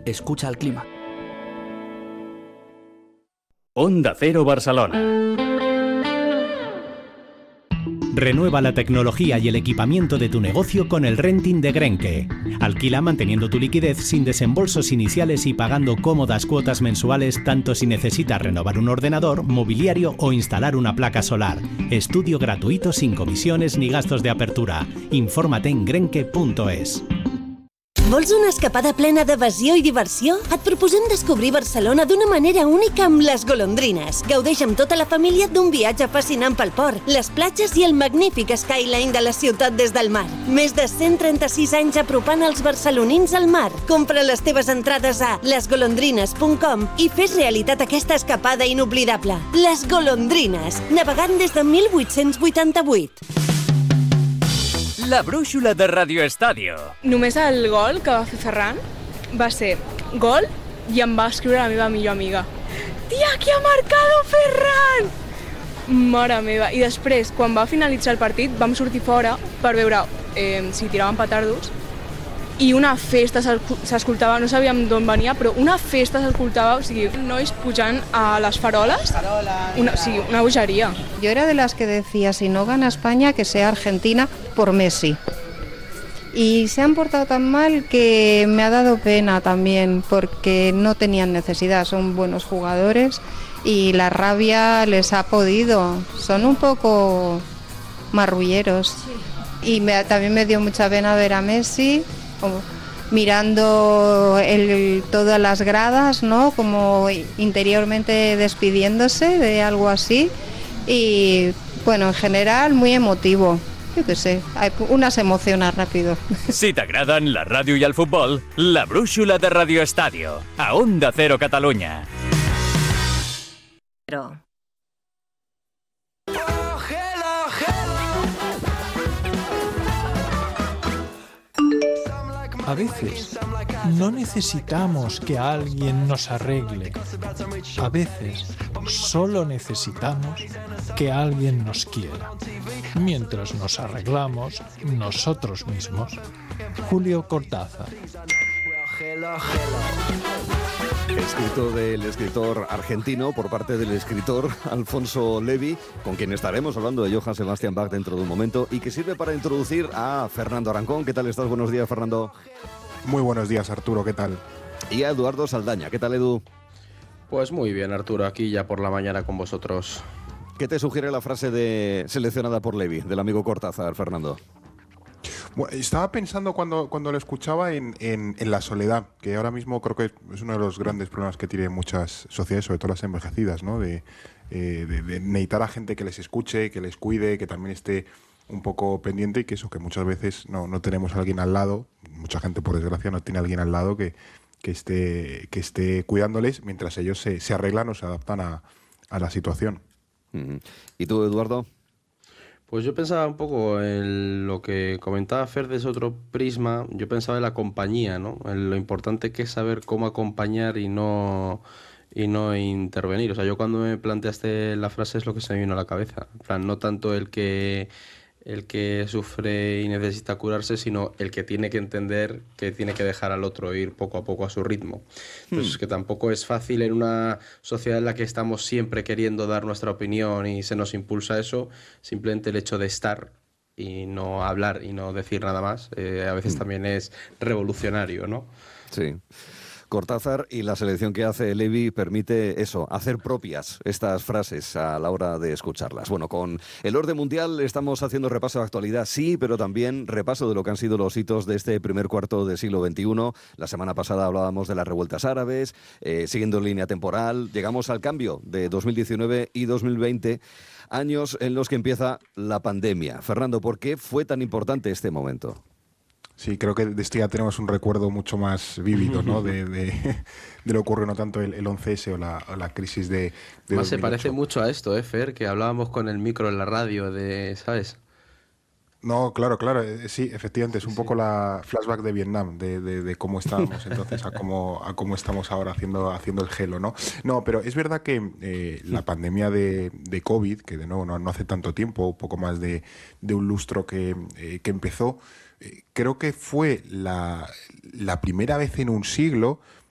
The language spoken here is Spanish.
escucha al clima. Onda Cero Barcelona. Renueva la tecnología y el equipamiento de tu negocio con el renting de Grenke. Alquila manteniendo tu liquidez sin desembolsos iniciales y pagando cómodas cuotas mensuales tanto si necesitas renovar un ordenador, mobiliario o instalar una placa solar. Estudio gratuito sin comisiones ni gastos de apertura. Infórmate en grenke.es. Vols una escapada plena d'evasió i diversió? Et proposem descobrir Barcelona d'una manera única amb les golondrines. Gaudeix amb tota la família d'un viatge fascinant pel port, les platges i el magnífic skyline de la ciutat des del mar. Més de 136 anys apropant els barcelonins al mar. Compra les teves entrades a lesgolondrines.com i fes realitat aquesta escapada inoblidable. Les Golondrines, navegant des de 1888. La brúixola de Radio Estadio. Només el gol que va fer Ferran va ser gol i em va escriure la meva millor amiga. Tia, qui ha marcado Ferran? Mare meva. I després, quan va finalitzar el partit, vam sortir fora per veure si tiraven petardos i una festa s'escoltava, no sabíem d'on venia, però una festa s'escoltava, o sigui, nois pujant a les faroles, una bogeria. Yo era de las que decía, si no gana España, que sea Argentina por Messi. Y se han portado tan mal que me ha dado pena también, porque no tenían necesidad, son buenos jugadores y la rabia les ha podido, son un poco marrulleros. Y también me dio mucha pena ver a Messi mirando todas las gradas, ¿no? Como interiormente despidiéndose de algo así. Y bueno, en general muy emotivo. Yo qué sé, una se emociona rápido. Si t'agraden la ràdio i el futbol, la brúixola de Radio Estadio, a Onda Cero Catalunya. Però... A veces no necesitamos que alguien nos arregle. A veces solo necesitamos que alguien nos quiera. Mientras nos arreglamos nosotros mismos. Julio Cortázar. Escrito del escritor argentino por parte del escritor Alfonso Levi, con quien estaremos hablando de Johann Sebastian Bach dentro de un momento, y que sirve para introducir a Fernando Arancón. ¿Qué tal estás? Buenos días, Fernando. Muy buenos días, Arturo. ¿Qué tal? Y a Eduardo Saldaña. ¿Qué tal, Edu? Pues muy bien, Arturo, aquí ya por la mañana con vosotros. ¿Qué te sugiere la frase seleccionada por Levi, del amigo Cortázar, Fernando? Bueno, estaba pensando cuando lo escuchaba en la soledad, que ahora mismo creo que es uno de los grandes problemas que tienen muchas sociedades, sobre todo las envejecidas, ¿no? De necesitar a gente que les escuche, que les cuide, que también esté un poco pendiente, y que muchas veces no tenemos a alguien al lado. Mucha gente, por desgracia, no tiene a alguien al lado que esté cuidándoles mientras ellos se arreglan o se adaptan a la situación. ¿Y tú, Eduardo? Pues yo pensaba un poco en lo que comentaba Fer desde otro prisma. Yo pensaba en la compañía, ¿no? En lo importante que es saber cómo acompañar y no intervenir. O sea, yo cuando me planteaste la frase es lo que se me vino a la cabeza. En plan, no tanto el que sufre y necesita curarse, sino el que tiene que entender que tiene que dejar al otro ir poco a poco a su ritmo. Entonces, que tampoco es fácil en una sociedad en la que estamos siempre queriendo dar nuestra opinión y se nos impulsa eso. Simplemente el hecho de estar y no hablar y no decir nada más, a veces también es revolucionario, ¿no? Sí. Cortázar, y la selección que hace Levi permite eso, hacer propias estas frases a la hora de escucharlas. Bueno, con el orden mundial estamos haciendo repaso de actualidad, sí, pero también repaso de lo que han sido los hitos de este primer cuarto del siglo XXI. La semana pasada hablábamos de las revueltas árabes, siguiendo en línea temporal, llegamos al cambio de 2019 y 2020, años en los que empieza la pandemia. Fernando, ¿por qué fue tan importante este momento? Sí, creo que de esto ya tenemos un recuerdo mucho más vívido, ¿no? de lo que ocurrió, no tanto el 11S o la crisis de 2008. Más se parece mucho a esto, Fer, que hablábamos con el micro en la radio ¿sabes? No, claro, sí, efectivamente, es un poco la flashback de Vietnam, de cómo estábamos entonces a cómo estamos ahora haciendo el gelo, ¿no? No, pero es verdad que la pandemia de COVID, que de nuevo no hace tanto tiempo, poco más de un lustro que empezó, creo que fue la primera vez en un siglo,